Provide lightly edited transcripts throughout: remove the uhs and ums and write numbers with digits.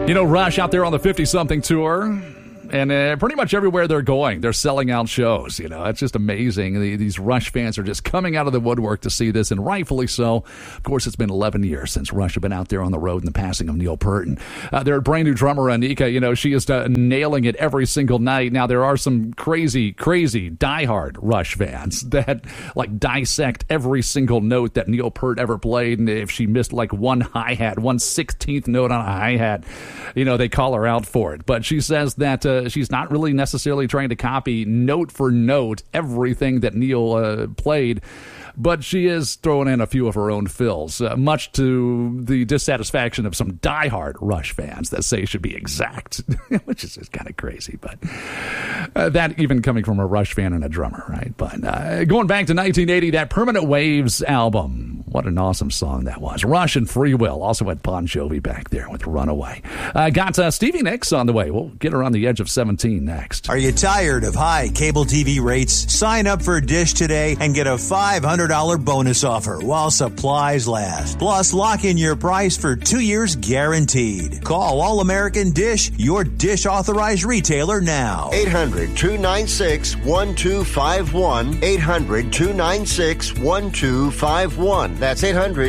You know, Rush out there on the 50-something tour. And pretty much everywhere they're going, they're selling out shows. You know, it's just amazing. These Rush fans are just coming out of the woodwork to see this, and rightfully so. Of course, it's been 11 years since Rush have been out there on the road in the passing of Neil Peart. Their brand new drummer, Anika, you know, she is nailing it every single night. Now, there are some crazy diehard Rush fans that, like, dissect every single note that Neil Peart ever played, and if she missed, like, one hi-hat, 1/16th note on a hi-hat, you know, they call her out for it. But she says that she's not really necessarily trying to copy note for note everything that Neil played, but she is throwing in a few of her own fills, much to the dissatisfaction of some diehard Rush fans that say it should be exact, which is just kind of crazy. But that even coming from a Rush fan and a drummer, right? But going back to 1980, that Permanent Waves album, what an awesome song that was. Rush and Free Will, also had Bon Jovi back there with Runaway. Got Stevie Nicks on the way. We'll get her on the edge of 17 next. Are you tired of high cable TV rates? Sign up for Dish today and get a $500 bonus offer while supplies last. Plus, lock in your price for 2 years guaranteed. Call All American Dish, your Dish authorized retailer now. 800-296-1251. 800-296-1251. That's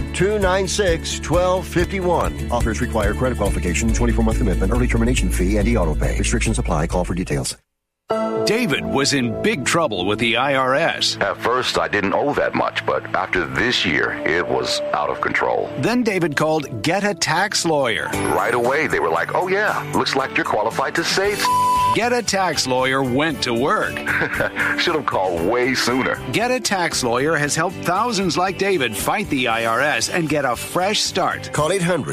800-296-1251. Offers require credit qualification, 24-month commitment, early termination fee, and e-auto pay. Restrictions apply. Call for details. David was in big trouble with the IRS. At first, I didn't owe that much, but after this year, it was out of control. Then David called Get a Tax Lawyer. Right away, they were like, oh yeah, looks like you're qualified to save. Get a Tax Lawyer went to work. Should have called way sooner. Get a Tax Lawyer has helped thousands like David fight the IRS and get a fresh start. Call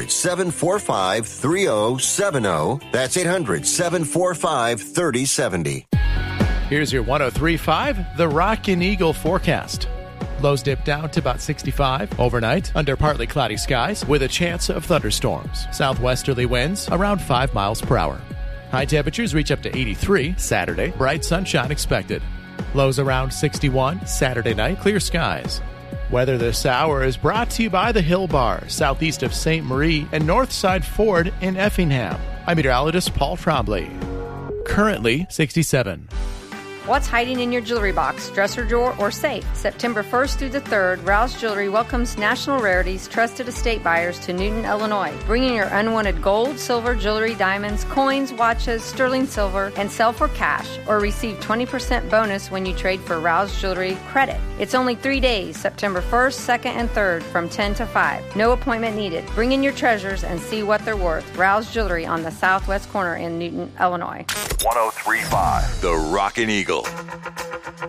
800-745-3070. That's 800-745-3070. Here's your 103.5, the Rockin' Eagle forecast. Lows dip down to about 65 overnight under partly cloudy skies with a chance of thunderstorms. Southwesterly winds around 5 miles per hour. High temperatures reach up to 83 Saturday. Bright sunshine expected. Lows around 61 Saturday night. Clear skies. Weather this hour is brought to you by the Hill Bar, southeast of St. Marie and Northside Ford in Effingham. I'm meteorologist Paul Trombley. Currently 67. What's hiding in your jewelry box, dresser drawer, or safe? September 1st through the 3rd, Rouse Jewelry welcomes National Rarities trusted estate buyers to Newton, Illinois. Bring in your unwanted gold, silver, jewelry, diamonds, coins, watches, sterling silver, and sell for cash, or receive 20% bonus when you trade for Rouse Jewelry credit. It's only 3 days, September 1st, 2nd, and 3rd from 10 to 5. No appointment needed. Bring in your treasures and see what they're worth. Rouse Jewelry on the southwest corner in Newton, Illinois. 103.5, The Rockin' Eagle.